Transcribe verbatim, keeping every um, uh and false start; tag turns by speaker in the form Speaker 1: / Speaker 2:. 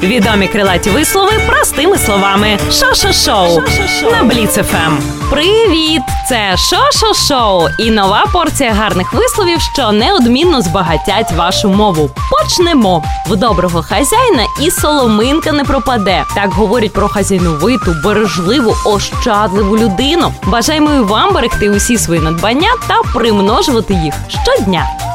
Speaker 1: Відомі крилаті вислови простими словами. Шо-шо-шоу на Бліц еф ем. Привіт! Це Шо-шо-шоу і нова порція гарних висловів, що неодмінно збагатять вашу мову. Почнемо! В доброго хазяїна і соломинка не пропаде. Так говорять про хазяйновиту, бережливу, ощадливу людину. Бажаємо і вам берегти усі свої надбання та примножувати їх щодня.